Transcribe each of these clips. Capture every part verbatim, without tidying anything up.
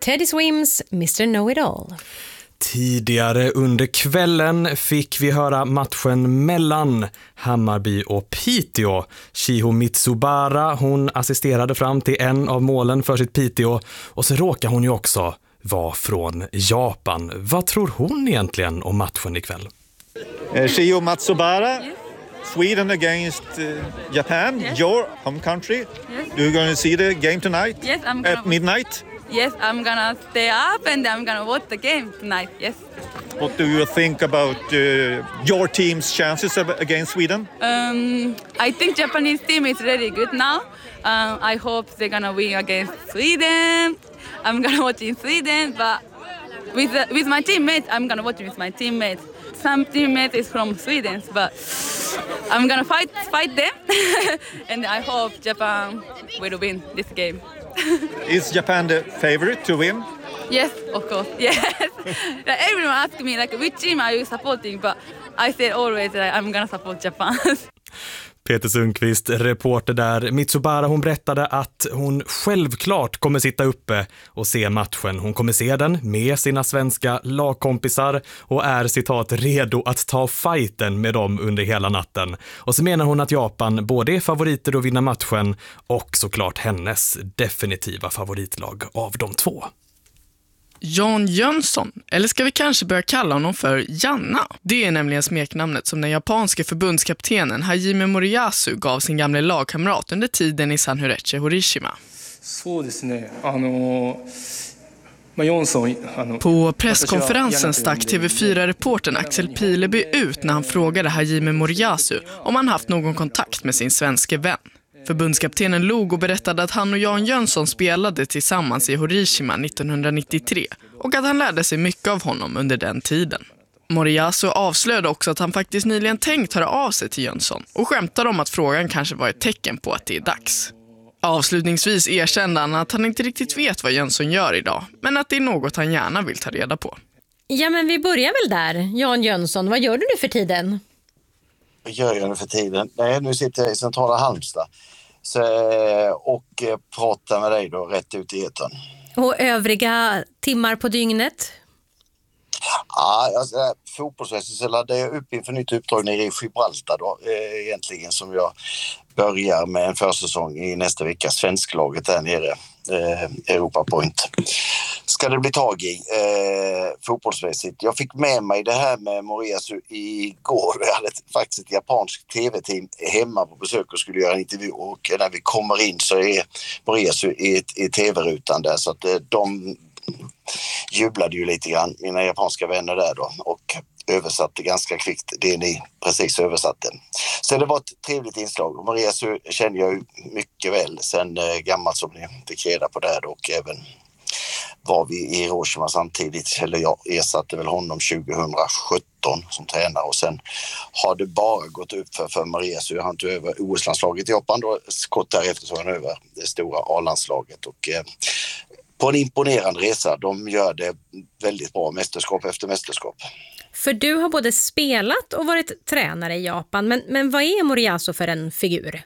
Teddy Swims mister Know-It-All. Tidigare under kvällen fick vi höra matchen mellan Hammarby och Piteå. Chiho Mitsubara, hon assisterade fram till en av målen för sitt Piteå. Och så råkar hon ju också vara från Japan. Vad tror hon egentligen om matchen ikväll? Uh, Chiho Mitsubara, Sweden against uh, Japan, yes. Your home country. Yes. You're going to see the game tonight? Yes, I'm gonna at midnight? Yes, I'm gonna stay up and I'm gonna watch the game tonight, yes. What do you think about uh, your team's chances against Sweden? Um, I think Japanese team is really good now. Um, I hope they're gonna win against Sweden. I'm gonna watch in Sweden, but with uh, with my teammates, I'm gonna watch with my teammates. Some teammates is from Sweden, but I'm gonna fight fight them, and I hope Japan will win this game. Is Japan the favorite to win? Yes, of course. Yes. Everyone asks me like, which team are you supporting? But I say always that I'm gonna support Japan. Peter Sundqvist, reporter där. Mitsubara, hon berättade att hon självklart kommer sitta uppe och se matchen. Hon kommer se den med sina svenska lagkompisar och är, citat, redo att ta fighten med dem under hela natten. Och så menar hon att Japan både är favoriter att vinna matchen och såklart hennes definitiva favoritlag av de två. Jan Jönsson, eller ska vi kanske börja kalla honom för Janna? Det är nämligen smeknamnet som den japanska förbundskaptenen Hajime Moriyasu gav sin gamla lagkamrat under tiden i Sanhureche Horishima. På presskonferensen stack T V fyra-reportern Axel Pileby ut när han frågade Hajime Moriyasu om han haft någon kontakt med sin svenska vän. Förbundskaptenen log och berättade att han och Jan Jönsson spelade tillsammans i Horishima nittonhundranittiotre och att han lärde sig mycket av honom under den tiden. Moriyasu avslöjade också att han faktiskt nyligen tänkt höra av sig till Jönsson och skämtade om att frågan kanske var ett tecken på att det är dags. Avslutningsvis erkände han att han inte riktigt vet vad Jönsson gör idag, men att det är något han gärna vill ta reda på. Ja, men vi börjar väl där. Jan Jönsson, vad gör du nu för tiden? Vad gör jag nu för tiden? Nej, nu sitter jag i centrala Halmstad så, och pratar med dig då rätt ut i etern. Och övriga timmar på dygnet? Ja, alltså, fotbollsmässigt så laddade jag upp inför nytt uppdrag nere i Gibraltar då, eh, egentligen som jag börjar med en försäsong i nästa vecka. Svensklaget där nere, eh, Europa Point. Ska det bli tag i eh, fotbollsmässigt. Jag fick med mig det här med Moriyasu igår. Jag hade faktiskt ett japanskt tv-team hemma på besök och skulle göra en intervju. Och när vi kommer in så är Moriyasu i, i tv-rutan där. Så att eh, de jublade ju lite grann, mina japanska vänner där då. Och översatte ganska kvickt det ni precis översatte. Så det var ett trevligt inslag. Moriyasu känner jag ju mycket väl sen eh, gammalt som ni fick reda på där. Och även var vi i Hiroshima samtidigt, eller jag ersatte väl honom tjugohundrasjutton som tränare och sen har det bara gått upp för, för Moriyasu. Han tog över O S-landslaget i Japan då, kort därefter så han över det stora A-landslaget och eh, på en imponerande resa. De gör det väldigt bra mästerskap efter mästerskap. För du har både spelat och varit tränare i Japan, men, men vad är Moriyasu för en figur?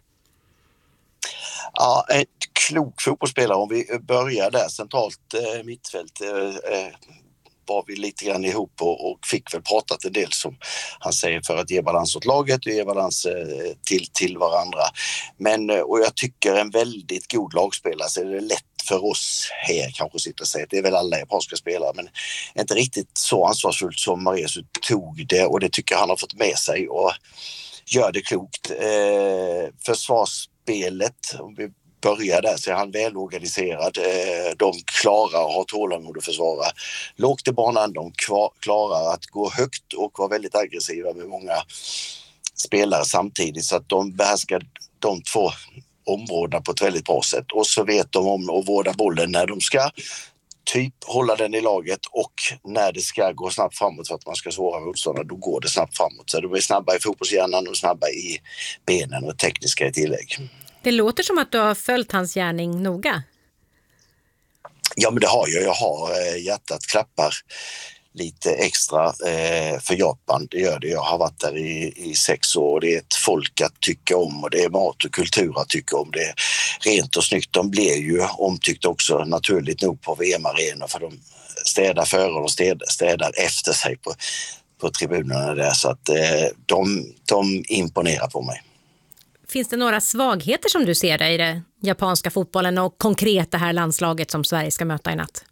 Ja, en klok fotbollsspelare. Om vi börjar där centralt eh, mittfält eh, var vi lite grann ihop och, och fick väl pratat en del som han säger för att ge balans åt laget och ge balans eh, till, till varandra. Men, och jag tycker en väldigt god lagspelare så är det lätt för oss här kanske sitta och säga att det är väl alla japanska spelare men inte riktigt så ansvarsfullt som Moriyasu tog det och det tycker jag han har fått med sig och gör det klokt. Eh, försvarsspelet, om vi börjar där så är han välorganiserad. Eh, de klarar att ha tålamod att försvara. Lågt i banan, de kvar, klarar att gå högt och vara väldigt aggressiva med många spelare samtidigt så att de behärskar de två områdena på ett väldigt bra sätt och så vet de om att vårda bollen när de ska typ hålla den i laget och när det ska gå snabbt framåt för att man ska svåra motståndare då går det snabbt framåt så de är snabba i fotbollshjärnan och snabba i benen och tekniska i tillägg. Det låter som att du har följt hans gärning noga. Ja men det har jag, jag har hjärtat klappar lite extra eh, för Japan. Det gör det. Jag har varit där i, i sex år. Det är ett folk att tycka om och det är mat och kultur att tycka om. Det är rent och snyggt. De blir ju omtyckt också naturligt nog på V M-arenor för de städar före och städar, städar efter sig på, på tribunerna där. Så att eh, de, de imponerar på mig. Finns det några svagheter som du ser där i den japanska fotbollen och konkret det här landslaget som Sverige ska möta i natt?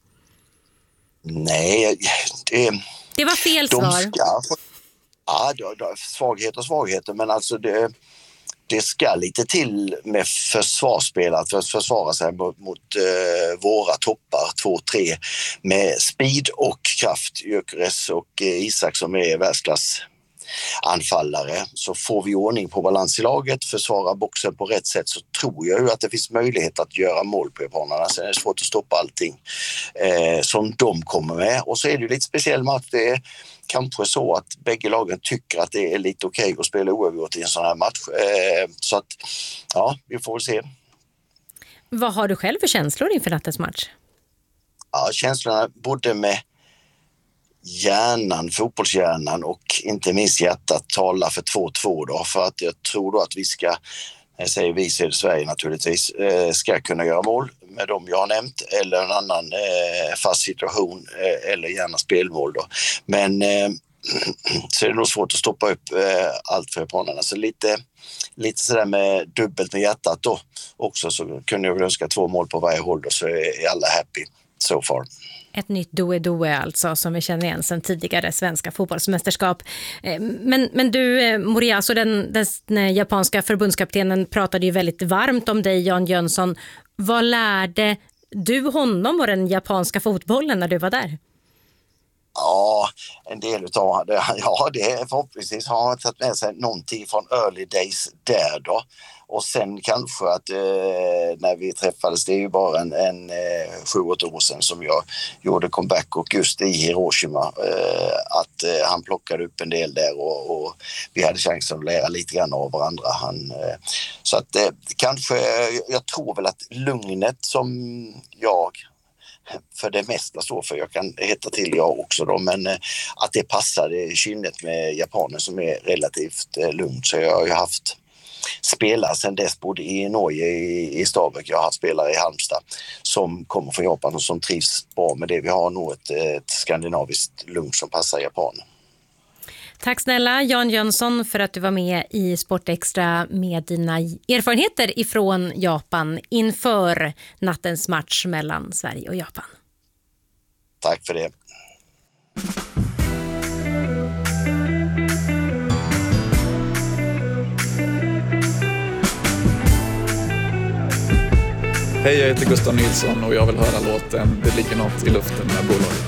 Nej, det, det var fel de svar. Ska, ja, det, det, svagheter och svagheter, men alltså det, det ska lite till med försvarsspel att försvara sig mot, mot uh, våra toppar, två, tre, med speed och kraft. Gyökeres och uh, Isak som är världsklass anfallare, så får vi ordning på balans i laget, försvara boxen på rätt sätt, så tror jag ju att det finns möjlighet att göra mål på japanerna. Sen är det svårt att stoppa allting eh, som de kommer med. Och så är det ju lite speciell match. Det är kanske så att bägge lagen tycker att det är lite okej okay att spela oavgjort i en sån här match. Eh, så att, ja, vi får se. Vad har du själv för känslor inför nattens match? Ja, känslorna både med hjärnan, fotbollshjärnan och inte minst hjärtat talar för två två då, för att jag tror då att vi ska, jag säger vi så är det Sverige naturligtvis, ska kunna göra mål med dem jag har nämnt eller en annan eh, fast situation eh, eller gärna spelmål då. Men eh, så är det nog svårt att stoppa upp eh, allt för japanerna. Så lite, lite sådär med dubbelt med hjärtat då också, så kunde jag väl önska två mål på varje håll då, så är alla happy so far. Ett nytt doe-doe alltså som vi känner igen sedan tidigare svenska fotbollsmästerskap. Men, men du, Moriyasu, den, den japanska förbundskaptenen, pratade ju väldigt varmt om dig, Jan Jönsson. Vad lärde du honom och den japanska fotbollen när du var där? Ja, en del utav det. Ja, det är förhoppningsvis har han tagit med sig någonting från early days där då. Och sen kanske att eh, när vi träffades, det är ju bara en, en eh, sju, åtta år sedan som jag gjorde comeback, och just i Hiroshima eh, att eh, han plockade upp en del där och, och vi hade chansen att lära lite grann av varandra. Han, eh, så att eh, kanske, jag tror väl att lugnet som jag för det mesta står för, jag kan heta till jag också då, men eh, att det passar i kynnet med japaner som är relativt eh, lugnt. Så jag har ju haft spelare sedan dess både i Norge, i, i Stabæk, jag har haft spelare i Halmstad som kommer från Japan och som trivs bra med det. Vi har nog ett, ett skandinaviskt lugn som passar japaner. Tack snälla Jan Jönsson för att du var med i Sportextra med dina erfarenheter ifrån Japan inför nattens match mellan Sverige och Japan. Tack för det. Hej, jag heter Gustav Nilsson och jag vill höra låten Det ligger något i luften med bolaget.